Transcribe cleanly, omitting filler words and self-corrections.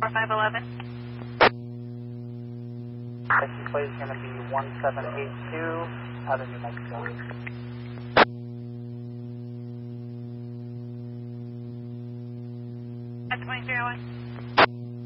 4511. License plate is going to be 1782 out of New Mexico. At 2301.